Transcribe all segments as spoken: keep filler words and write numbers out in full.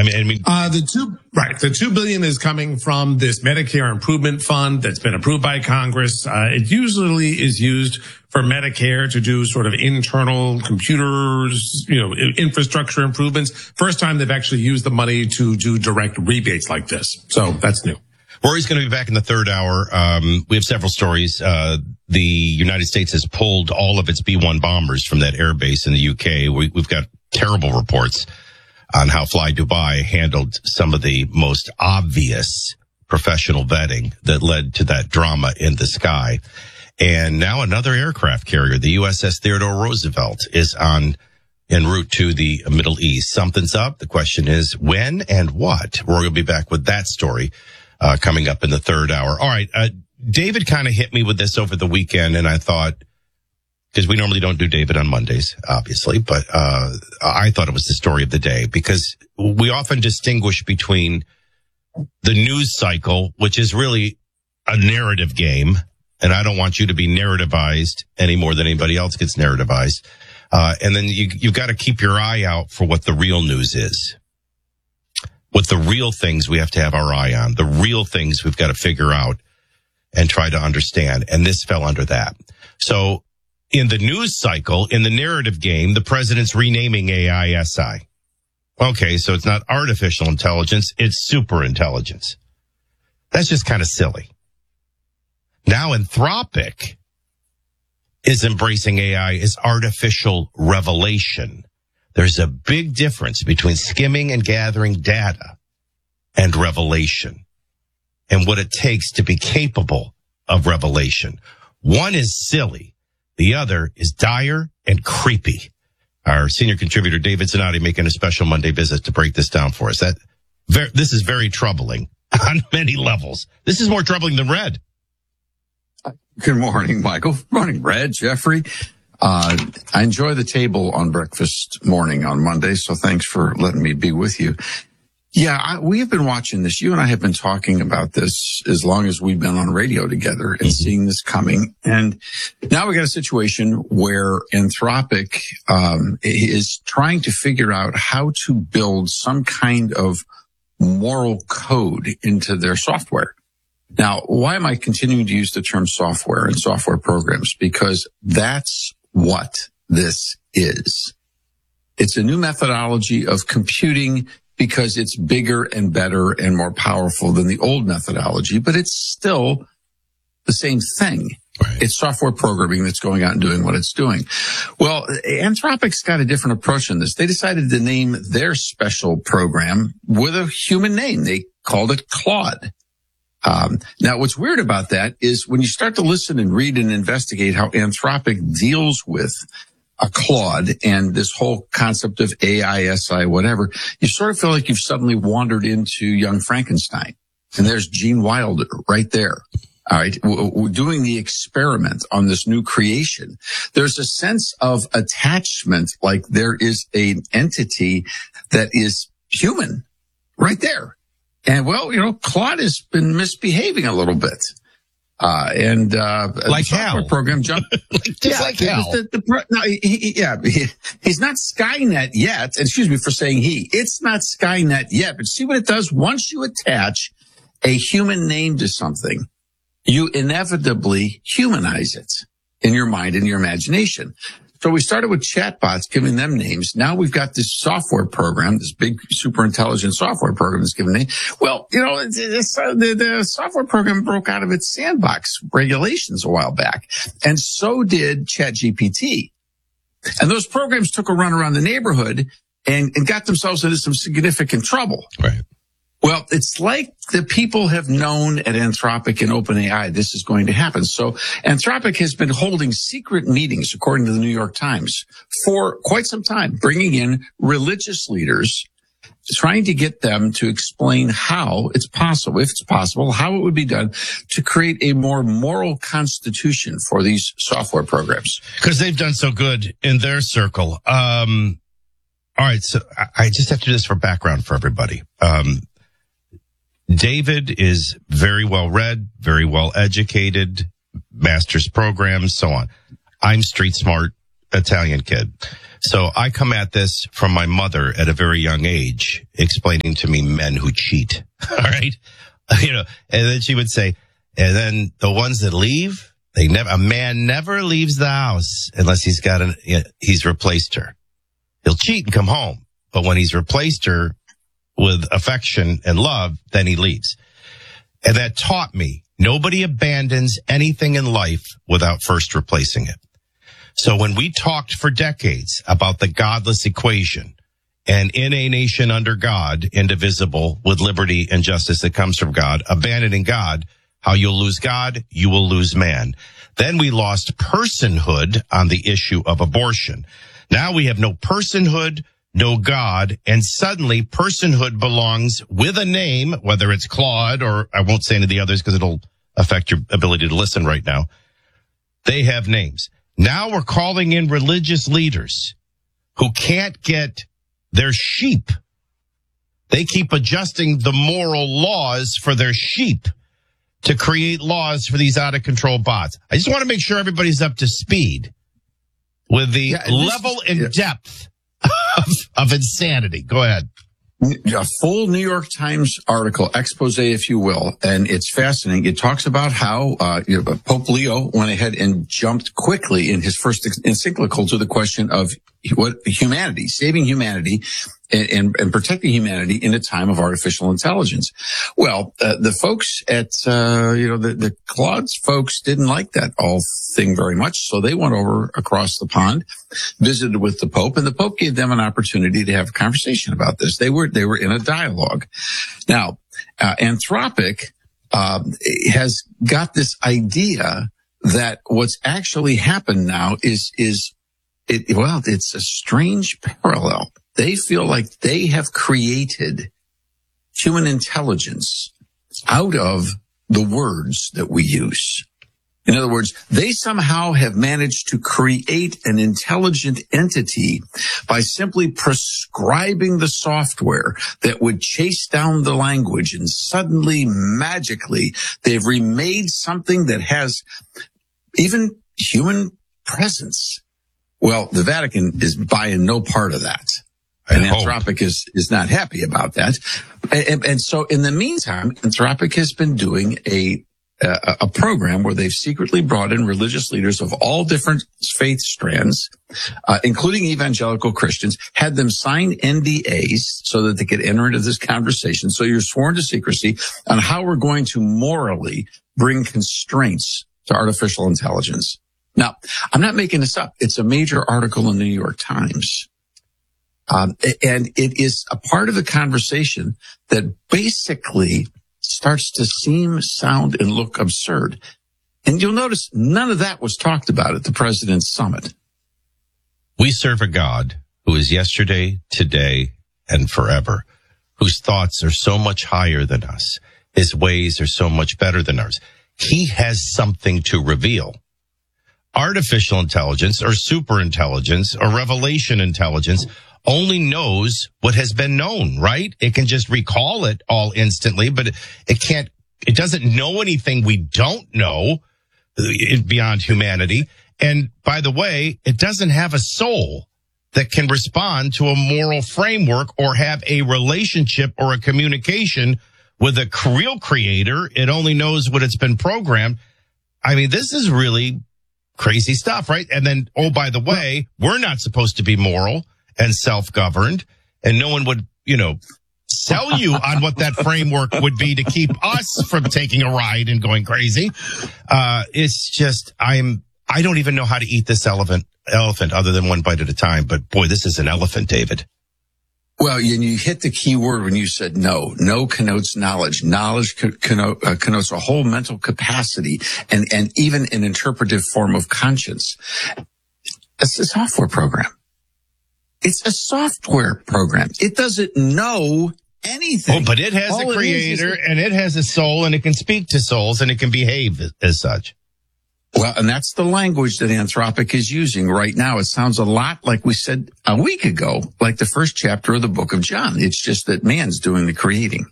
I mean, I mean, uh, the two, right. The two billion is coming from this Medicare Improvement Fund that's been approved by Congress. Uh, it usually is used for Medicare to do sort of internal computers, you know, infrastructure improvements. First time they've actually used the money to do direct rebates like this. So that's new. Rory's going to be back in the third hour. Um, we have several stories. Uh, the United States has pulled all of its B one bombers from that air base in the U K. We, we've got terrible reports on how Fly Dubai handled some of the most obvious professional vetting that led to that drama in the sky. And now another aircraft carrier, the U S S Theodore Roosevelt, is on en route to the Middle East. Something's up. The question is when and what? Rory will be back with that story uh, coming up in the third hour. All right. Uh, David kind of hit me with this over the weekend, and I thought, because we normally don't do David on Mondays, obviously, but uh I thought it was the story of the day, because we often distinguish between the news cycle, which is really a narrative game, and I don't want you to be narrativized any more than anybody else gets narrativized. Uh and then you, you've got to keep your eye out for what the real news is. What the real things we have to have our eye on, the real things we've got to figure out and try to understand. And this fell under that. So in the news cycle, in the narrative game, the president's renaming A I S I. Okay, so it's not artificial intelligence, it's super intelligence. That's just kind of silly. Now Anthropic is embracing A I as artificial revelation. There's a big difference between skimming and gathering data and revelation, and what it takes to be capable of revelation. One is silly. The other is dire and creepy. Our senior contributor, David Zanotti, making a special Monday visit to break this down for us. That ver- This is very troubling on many levels. This is more troubling than Red. Good morning, Michael. Good morning, Red, Jeffrey. Uh, I enjoy the table on breakfast morning on Monday, so thanks for letting me be with you. Yeah, I, we have been watching this. You and I have been talking about this as long as we've been on radio together and seeing this coming. And now we got a situation where Anthropic um, is trying to figure out how to build some kind of moral code into their software. Now, why am I continuing to use the term software and software programs? Because that's what this is. It's a new methodology of computing because it's bigger and better and more powerful than the old methodology, but it's still the same thing. Right. It's software programming that's going out and doing what it's doing. Well, Anthropic's got a different approach in this. They decided to name their special program with a human name. They called it Claude. Um, now, what's weird about that is when you start to listen and read and investigate how Anthropic deals with a Claude and this whole concept of A I, S I, whatever, you sort of feel like you've suddenly wandered into Young Frankenstein. And there's Gene Wilder right there. All right. We're doing the experiment on this new creation. There's a sense of attachment, like there is an entity that is human right there. And well, you know, Claude has been misbehaving a little bit. Uh, and, uh, like the hell. program jump. Just yeah, like hell. The, the, the, no, he, he, yeah, he, he's not Skynet yet. Excuse me for saying he. It's not Skynet yet, but see what it does? Once you attach a human name to something, you inevitably humanize it in your mind and your imagination. So we started with chatbots, giving them names. Now we've got this software program, this big super intelligent software program that's given name. Well, you know, it's, it's, uh, the, the software program broke out of its sandbox regulations a while back. And so did ChatGPT. And those programs took a run around the neighborhood and, and got themselves into some significant trouble. Right. Well, it's like the people have known at Anthropic and OpenAI this is going to happen. So Anthropic has been holding secret meetings, according to the New York Times, for quite some time, bringing in religious leaders, trying to get them to explain how it's possible, if it's possible, how it would be done to create a more moral constitution for these software programs. Because they've done so good in their circle. Um, all right, so I just have to do this for background for everybody. Um, David is very well read, very well educated, master's programs, so on. I'm street smart Italian kid. So I come at this from my mother at a very young age, explaining to me men who cheat. All right. You know, and then she would say, and then the ones that leave, they never, a man never leaves the house unless he's got an, he's replaced her. He'll cheat and come home. But when he's replaced her with affection and love, then he leaves. And that taught me nobody abandons anything in life without first replacing it. So when we talked for decades about the godless equation and in a nation under God, indivisible with liberty and justice that comes from God, abandoning God, how you'll lose God, you will lose man. Then we lost personhood on the issue of abortion. Now we have no personhood, no God, and suddenly personhood belongs with a name, whether it's Claude or I won't say any of the others because it'll affect your ability to listen right now. They have names. Now we're calling in religious leaders who can't get their sheep. They keep adjusting the moral laws for their sheep to create laws for these out of control bots. I just want to make sure everybody's up to speed with the yeah, level is, and yeah. depth of, of insanity. Go ahead. A full New York Times article, expose, if you will, and it's fascinating. It talks about how uh, you know, Pope Leo went ahead and jumped quickly in his first encyclical to the question of what humanity, saving humanity, and, and, and protecting humanity in a time of artificial intelligence. Well, uh, the folks at uh, you know the, the Claude's folks didn't like that all thing very much, so they went over across the pond, visited with the Pope, and the Pope gave them an opportunity to have a conversation about this. They were they were in a dialogue. Now, uh, Anthropic uh, has got this idea that what's actually happened now is is it well, it's a strange parallel. They feel like they have created human intelligence out of the words that we use. In other words, they somehow have managed to create an intelligent entity by simply prescribing the software that would chase down the language, and suddenly, magically, they've remade something that has even human presence. Well, the Vatican is buying no part of that. And Anthropic is, is not happy about that. And, and so in the meantime, Anthropic has been doing a, a, a program where they've secretly brought in religious leaders of all different faith strands, uh, including evangelical Christians, had them sign N D As so that they could enter into this conversation. So you're sworn to secrecy on how we're going to morally bring constraints to artificial intelligence. Now, I'm not making this up. It's a major article in the New York Times. Um, and it is a part of the conversation that basically starts to seem, sound, and look absurd. And you'll notice none of that was talked about at the President's Summit. We serve a God who is yesterday, today, and forever, whose thoughts are so much higher than us. His ways are so much better than ours. He has something to reveal. Artificial intelligence or super intelligence or revelation intelligence only knows what has been known, right? It can just recall it all instantly, but it can't, it doesn't know anything we don't know beyond humanity. And by the way, it doesn't have a soul that can respond to a moral framework or have a relationship or a communication with a real creator. It only knows what it's been programmed. I mean, this is really crazy stuff, right? And then, oh, by the way, we're not supposed to be moral and self-governed, and no one would, you know, sell you on what that framework would be to keep us from taking a ride and going crazy. Uh, it's just, I'm, I don't even know how to eat this elephant, elephant other than one bite at a time. But boy, this is an elephant, David. Well, you, you hit the key word when you said no. No connotes knowledge. Knowledge connote, uh, connotes a whole mental capacity and, and even an interpretive form of conscience. It's a software program. It's a software program. It doesn't know anything. Oh, but it has All a creator it is, and it has a soul and it can speak to souls and it can behave as such. Well, and that's the language that Anthropic is using right now. It sounds a lot like we said a week ago, like the first chapter of the book of John. It's just that man's doing the creating.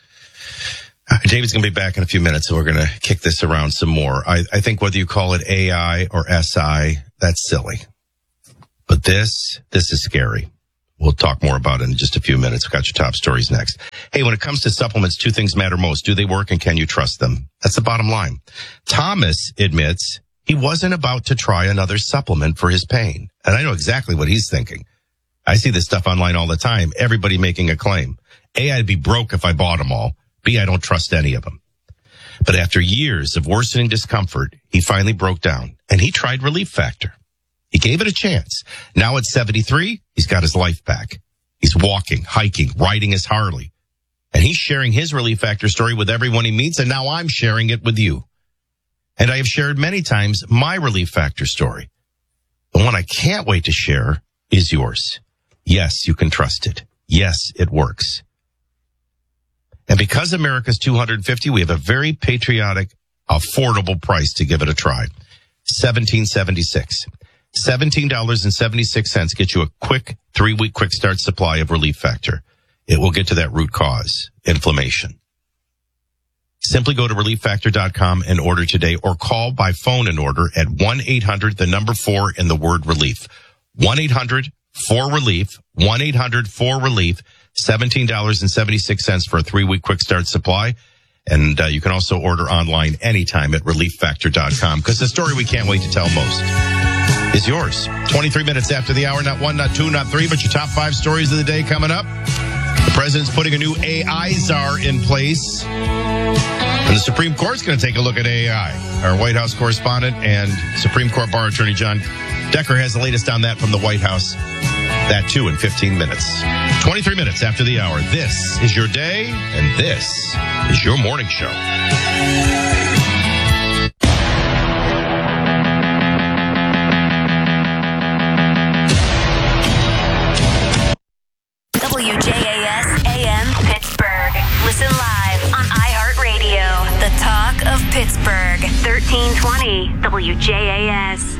David's going to be back in a few minutes, so we're going to kick this around some more. I, I think whether you call it A I or S I, that's silly. But this, this is scary. We'll talk more about it in just a few minutes. We've got your top stories next. Hey, when it comes to supplements, two things matter most. Do they work and can you trust them? That's the bottom line. Thomas admits he wasn't about to try another supplement for his pain. And I know exactly what he's thinking. I see this stuff online all the time. Everybody making a claim. A, I'd be broke if I bought them all. B, I don't trust any of them. But after years of worsening discomfort, he finally broke down and he tried Relief Factor. He gave it a chance. Now at seventy-three, he's got his life back. He's walking, hiking, riding his Harley. And he's sharing his Relief Factor story with everyone he meets, and now I'm sharing it with you. And I have shared many times my Relief Factor story. The one I can't wait to share is yours. Yes, you can trust it. Yes, it works. And because America's two hundred fifty, we have a very patriotic, affordable price to give it a try. seventeen seventy-six. seventeen dollars and seventy-six cents gets you a quick three-week quick start supply of Relief Factor. It will get to that root cause, inflammation. Simply go to relief factor dot com and order today, or call by phone and order at one eight hundred, the number four, and the word relief. one eight hundred four relief, one eight hundred four relief, seventeen dollars and seventy-six cents for a three-week quick start supply. And uh, you can also order online anytime at relief factor dot com, because the story we can't wait to tell most is yours. twenty-three minutes after the hour, not one, not two, not three, but your top five stories of the day coming up. The president's putting a new A I czar in place. And the Supreme Court's going to take a look at A I. Our White House correspondent and Supreme Court Bar Attorney John Decker has the latest on that from the White House. That too in fifteen minutes. twenty-three minutes after the hour. This is your day, and this is your morning show. W J A S A M Pittsburgh. Listen live on iHeartRadio. The talk of Pittsburgh. thirteen twenty W J A S.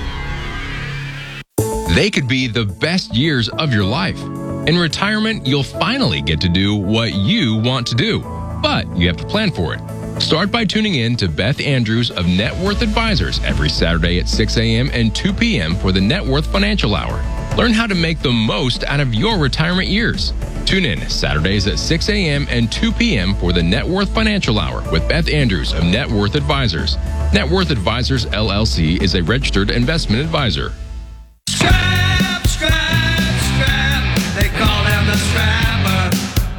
They could be the best years of your life. In retirement, you'll finally get to do what you want to do, but you have to plan for it. Start by tuning in to Beth Andrews of Net Worth Advisors every Saturday at six a.m. and two p.m. for the Net Worth Financial Hour. Learn how to make the most out of your retirement years. Tune in Saturdays at six a.m. and two p.m. for the Net Worth Financial Hour with Beth Andrews of Net Worth Advisors. Net Worth Advisors, L L C is a registered investment advisor. Scrap, scrap, scrap. They call him the scrapper.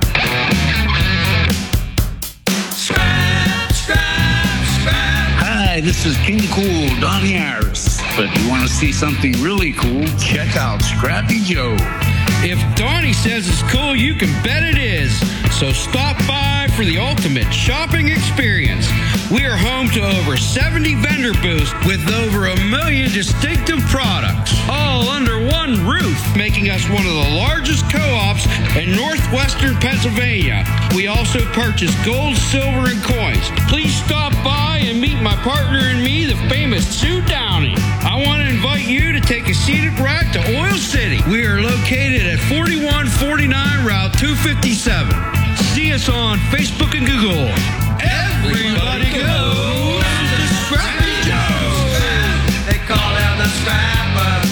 Scrap, scrap, scrap. Hi, this is King Cool, Donnie Harris. But if you want to see something really cool, check out Scrappy Joe. If Donnie says it's cool, you can bet it is. So stop by for the ultimate shopping experience. We are home to over seventy vendor booths with over a million distinctive products, all under one roof, making us one of the largest co-ops in northwestern Pennsylvania. We also purchase gold, silver, and coins. Please stop by and meet my partner and me, the famous Sue Downey. I want to invite you to take a scenic ride to Oil City. We are located at forty-one forty-nine Route two fifty-seven. See us on Facebook and Google. Everybody goes to Scrappy Joe. They call him the scrapper.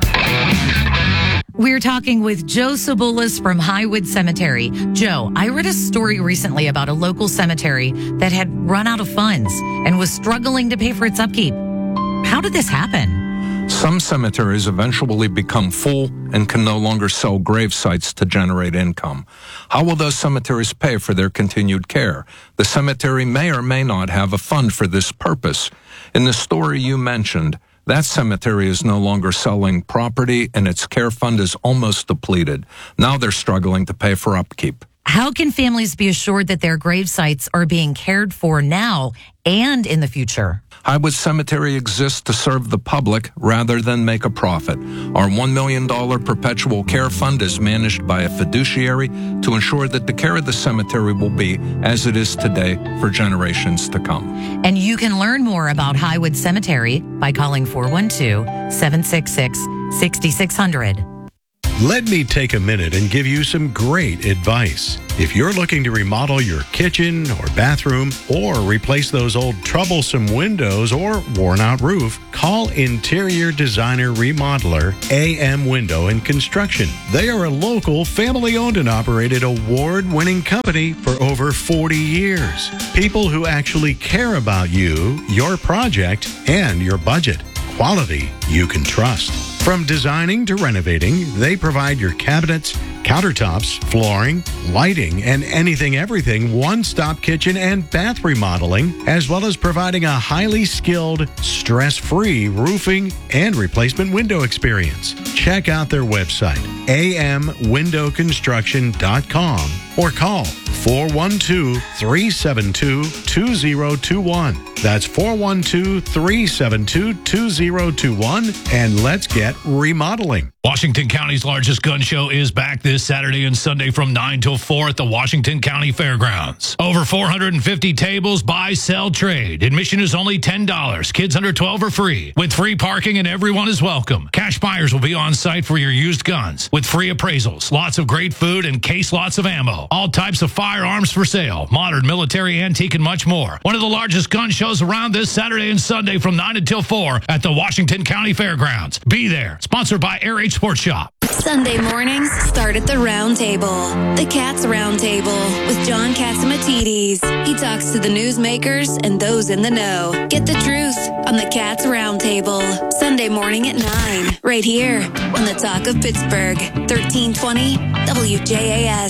We're talking with Joe Sobulis from Highwood Cemetery. Joe, I read a story recently about a local cemetery that had run out of funds and was struggling to pay for its upkeep. How did this happen? Some cemeteries eventually become full and can no longer sell grave sites to generate income. How will those cemeteries pay for their continued care? The cemetery may or may not have a fund for this purpose. In the story you mentioned, that cemetery is no longer selling property and its care fund is almost depleted. Now they're struggling to pay for upkeep. How can families be assured that their grave sites are being cared for now and in the future? Highwood Cemetery exists to serve the public rather than make a profit. Our one million dollars perpetual care fund is managed by a fiduciary to ensure that the care of the cemetery will be as it is today for generations to come. And you can learn more about Highwood Cemetery by calling four one two, seven six six, six six zero zero. Let me take a minute and give you some great advice. If you're looking to remodel your kitchen or bathroom or replace those old troublesome windows or worn out roof, call Interior Designer Remodeler A M Window and Construction. They are a local, family-owned and operated, award-winning company for over forty years. People who actually care about you, your project, and your budget. Quality you can trust. From designing to renovating, they provide your cabinets, countertops, flooring, lighting, and anything everything one-stop kitchen and bath remodeling, as well as providing a highly skilled, stress-free roofing and replacement window experience. Check out their website, a m window construction dot com, or call four one two, three seven two, two zero two one. That's four one two, three seven two, two zero two one, and let's get remodeling. Washington County's largest gun show is back this Saturday and Sunday from nine till four at the Washington County Fairgrounds. Over four hundred fifty tables, buy, sell, trade. Admission is only ten dollars. Kids under twelve are free. With free parking and everyone is welcome. Cash buyers will be on site for your used guns with free appraisals. Lots of great food and case lots of ammo. All types of firearms for sale. Modern, military, antique, and much more. One of the largest gun shows around this Saturday and Sunday from nine until four at the Washington County Fairgrounds. Be there. Sponsored by Air H Sports Shop. Sunday mornings start at the Round Table. The Cats Round Table with John Catsimatidis. He talks to the newsmakers and those in the know. Get the truth on the Cats Round Table. Sunday morning at nine. Right here on the Talk of Pittsburgh. thirteen twenty W J A S.